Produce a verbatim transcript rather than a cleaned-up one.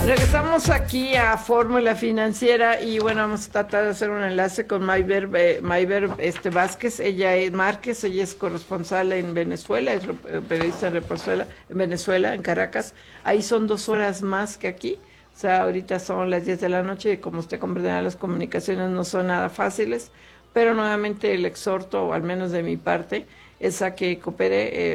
Regresamos aquí a Fórmula Financiera y bueno, vamos a tratar de hacer un enlace con Mayber, eh, Mayber este, Vázquez. Ella es Márquez, ella es corresponsal en Venezuela, es periodista en Venezuela, en Venezuela, en Caracas. Ahí son dos horas más que aquí. O sea, ahorita son las diez de la noche y como usted comprenderá, las comunicaciones no son nada fáciles, pero nuevamente el exhorto, o al menos de mi parte, es a que coopere. Eh,